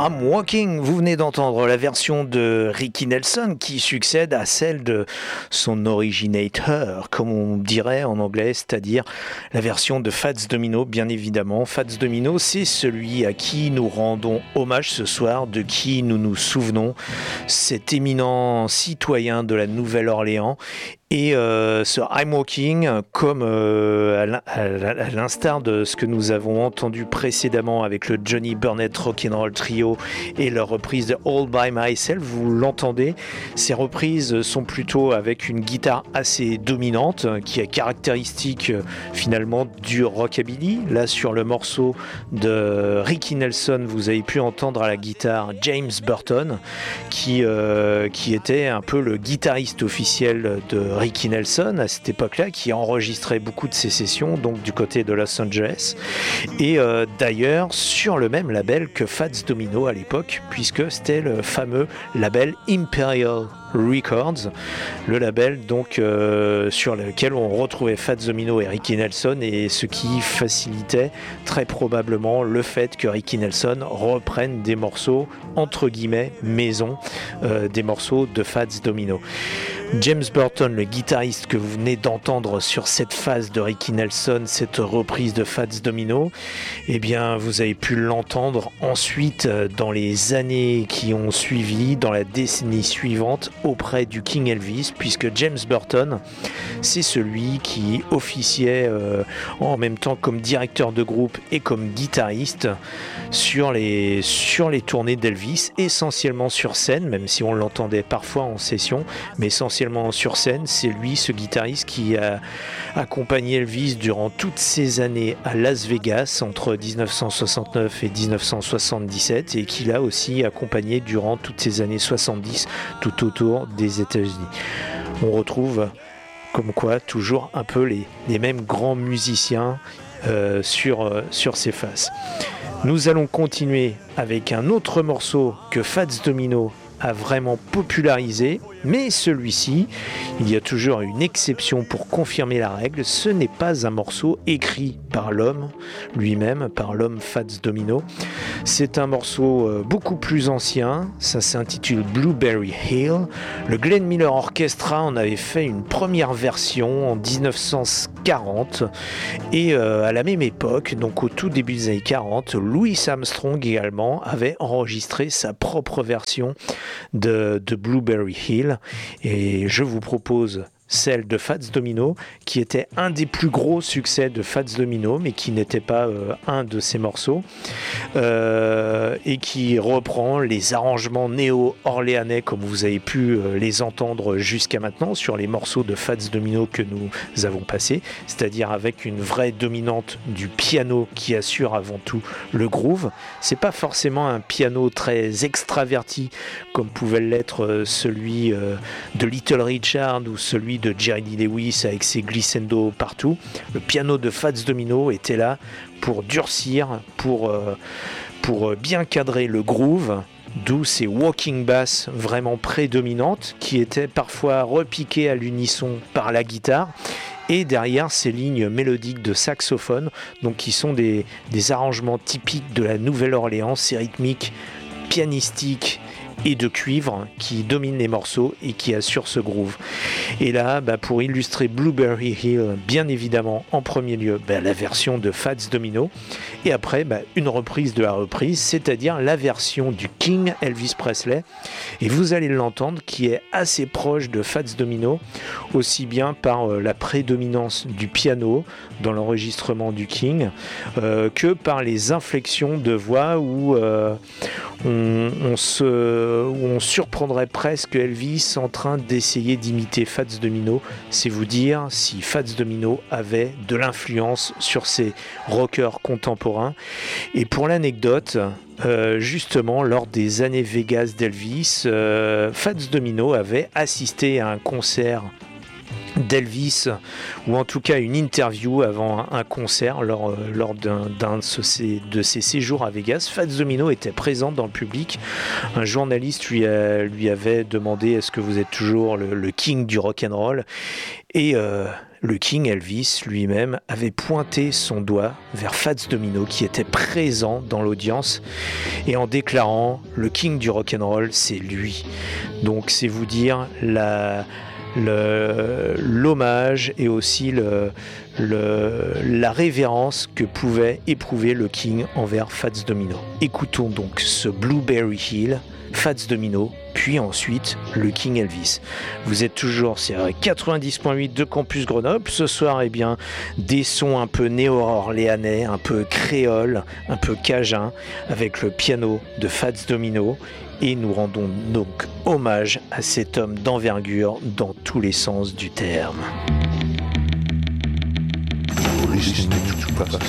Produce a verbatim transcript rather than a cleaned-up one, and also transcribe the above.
I'm Walking, vous venez d'entendre la version de Ricky Nelson qui succède à celle de son originator, comme on dirait en anglais, c'est-à-dire la version de Fats Domino, bien évidemment. Fats Domino, c'est celui à qui nous rendons hommage ce soir, de qui nous nous souvenons, cet éminent citoyen de la Nouvelle-Orléans. Et euh, ce I'm Walking, comme euh, à l'instar de ce que nous avons entendu précédemment avec le Johnny Burnett Rock'n'Roll Trio et leur reprise de All By Myself, vous l'entendez, ces reprises sont plutôt avec une guitare assez dominante qui est caractéristique finalement du rockabilly. Là sur le morceau de Ricky Nelson, vous avez pu entendre à la guitare James Burton qui, euh, qui était un peu le guitariste officiel de Ricky Nelson à cette époque-là, qui enregistrait beaucoup de ses sessions, donc du côté de Los Angeles, et euh, d'ailleurs sur le même label que Fats Domino à l'époque, puisque c'était le fameux label Imperial Records, le label donc euh, sur lequel on retrouvait Fats Domino et Ricky Nelson, et ce qui facilitait très probablement le fait que Ricky Nelson reprenne des morceaux entre guillemets maison, euh, des morceaux de Fats Domino. James Burton, le guitariste que vous venez d'entendre sur cette phase de Ricky Nelson, cette reprise de Fats Domino, eh bien vous avez pu l'entendre ensuite dans les années qui ont suivi, dans la décennie suivante, auprès du King Elvis, puisque James Burton, c'est celui qui officiait euh, en même temps comme directeur de groupe et comme guitariste sur les, sur les tournées d'Elvis, essentiellement sur scène, même si on l'entendait parfois en session, mais essentiellement sur scène. C'est lui, ce guitariste, qui a accompagné Elvis durant toutes ces années à Las Vegas entre dix-neuf cent soixante-neuf et dix-neuf cent soixante-dix-sept, et qui l'a aussi accompagné durant toutes ces années soixante-dix tout autour des États-Unis. On retrouve comme quoi toujours un peu les, les mêmes grands musiciens euh, sur, euh, sur ces faces. Nous allons continuer avec un autre morceau que Fats Domino a vraiment popularisé, mais celui-ci, il y a toujours une exception pour confirmer la règle, ce n'est pas un morceau écrit par l'homme lui-même, par l'homme Fats Domino. C'est un morceau beaucoup plus ancien, ça s'intitule Blueberry Hill. Le Glenn Miller Orchestra en avait fait une première version en dix-neuf cent quarante, et euh, à la même époque, donc au tout début des années quarante, Louis Armstrong également avait enregistré sa propre version de, de Blueberry Hill, et je vous propose celle de Fats Domino, qui était un des plus gros succès de Fats Domino, mais qui n'était pas euh, un de ses morceaux, euh, et qui reprend les arrangements néo-orléanais, comme vous avez pu euh, les entendre jusqu'à maintenant sur les morceaux de Fats Domino que nous avons passés, c'est-à-dire avec une vraie dominante du piano qui assure avant tout le groove. C'est pas forcément un piano très extraverti comme pouvait l'être celui euh, de Little Richard ou celui de Jerry Lee Lewis avec ses glissando partout. Le piano de Fats Domino était là pour durcir, pour, euh, pour bien cadrer le groove, d'où ces walking bass vraiment prédominantes qui étaient parfois repiquées à l'unisson par la guitare, et derrière ces lignes mélodiques de saxophone, donc qui sont des, des arrangements typiques de la Nouvelle-Orléans, ces rythmiques pianistiques et de cuivre qui dominent les morceaux et qui assurent ce groove. Et là, bah, pour illustrer Blueberry Hill, bien évidemment, en premier lieu, bah, la version de Fats Domino, et après, bah, une reprise de la reprise, c'est-à-dire la version du King Elvis Presley, et vous allez l'entendre, qui est assez proche de Fats Domino, aussi bien par euh, la prédominance du piano dans l'enregistrement du King, euh, que par les inflexions de voix où euh, on, on se où on surprendrait presque Elvis en train d'essayer d'imiter Fats Domino. C'est vous dire si Fats Domino avait de l'influence sur ces rockers contemporains. Et pour l'anecdote, euh, justement, lors des années Vegas d'Elvis, euh, Fats Domino avait assisté à un concert d'Elvis, ou en tout cas une interview avant un, un concert lors, euh, lors d'un, d'un de, ses, de ses séjours à Vegas. Fats Domino était présent dans le public. Un journaliste lui, a, lui avait demandé est-ce que vous êtes toujours le, le king du rock'n'roll, et euh, le King Elvis lui-même avait pointé son doigt vers Fats Domino qui était présent dans l'audience, et en déclarant le King du rock'n'roll, c'est lui. Donc c'est vous dire la Le, l'hommage et aussi le, le, la révérence que pouvait éprouver le King envers Fats Domino. Écoutons donc ce Blueberry Hill, Fats Domino, puis ensuite le King Elvis. Vous êtes toujours sur quatre-vingt-dix point huit de Campus Grenoble. Ce soir, eh bien, des sons un peu néo-orléanais, un peu créole, un peu cajun, avec le piano de Fats Domino. Et nous rendons donc hommage à cet homme d'envergure dans tous les sens du terme.